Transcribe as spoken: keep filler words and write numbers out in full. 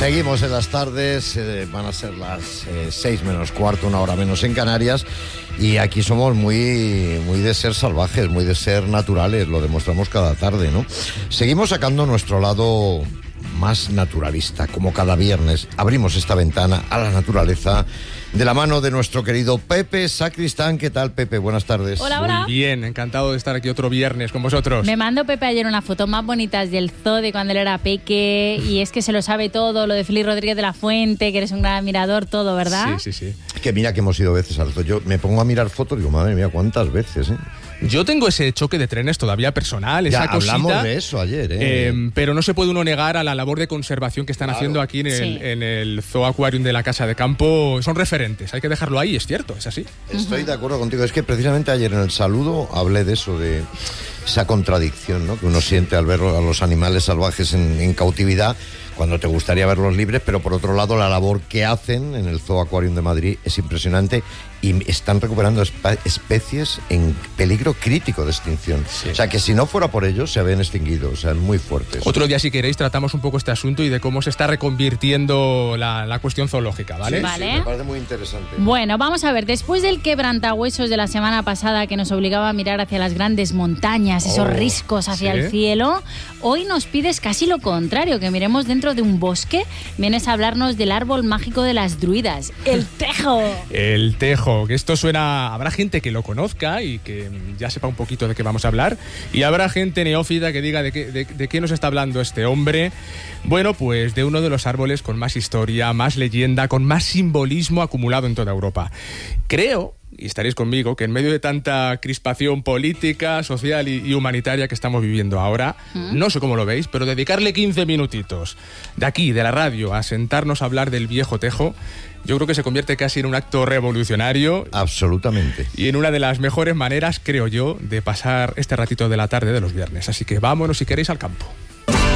Seguimos en las tardes, eh, van a ser las eh, seis menos cuarto, una hora menos en Canarias, y aquí somos muy, muy de ser salvajes, muy de ser naturales, lo demostramos cada tarde, ¿no? Seguimos sacando nuestro lado más naturalista, como cada viernes. Abrimos esta ventana a la naturaleza de la mano de nuestro querido Pepe Sacristán. ¿Qué tal, Pepe? Buenas tardes. Hola, hola. Muy bien, encantado de estar aquí otro viernes con vosotros. Me mandó Pepe ayer unas fotos más bonitas del zoo de cuando él era peque, y es que se lo sabe todo, lo de Félix Rodríguez de la Fuente, que eres un gran admirador, todo, ¿verdad? Sí, sí, sí. Que mira que hemos ido veces al zoo. Yo me pongo a mirar fotos y digo, madre mía, ¿cuántas veces, eh? Yo tengo ese choque de trenes todavía personal, esa ya, cosita. hablamos de eso ayer, ¿eh? eh pero no se puede uno negar a la labor de conservación que están Claro. haciendo aquí en el, Sí. en el Zoo Aquarium de la Casa de Campo. Son referentes, hay que dejarlo ahí, es cierto, es así. Estoy de acuerdo contigo. Es que precisamente ayer en el saludo hablé de eso, de esa contradicción, ¿no?, que uno siente al ver a los animales salvajes en, en cautividad, cuando te gustaría verlos libres, pero por otro lado la labor que hacen en el Zoo Aquarium de Madrid es impresionante y están recuperando espa- especies en peligro crítico de extinción. Sí. O sea, que si no fuera por ellos se habían extinguido, o sea, muy fuertes. Otro día, si queréis, tratamos un poco este asunto y de cómo se está reconvirtiendo la, la cuestión zoológica, ¿vale? Sí, Vale. sí, me parece muy interesante. Bueno, vamos a ver, después del quebrantahuesos de la semana pasada que nos obligaba a mirar hacia las grandes montañas, esos Oh, riscos hacia ¿sí? el cielo, hoy nos pides casi lo contrario, que miremos dentro de un bosque. Vienes a hablarnos del árbol mágico de las druidas, el tejo. El tejo, que esto suena... Habrá gente que lo conozca y que ya sepa un poquito de qué vamos a hablar, y habrá gente neófita que diga de qué, de, de qué nos está hablando este hombre. Bueno, pues de uno de los árboles con más historia, más leyenda, con más simbolismo acumulado en toda Europa. Creo, y estaréis conmigo, que en medio de tanta crispación política, social y, y humanitaria que estamos viviendo ahora, ¿Mm? no sé cómo lo veis, pero dedicarle quince minutitos de aquí, de la radio, a sentarnos a hablar del viejo tejo, yo creo que se convierte casi en un acto revolucionario. Absolutamente. Y en una de las mejores maneras, creo yo, de pasar este ratito de la tarde de los viernes. Así que vámonos, si queréis, al campo.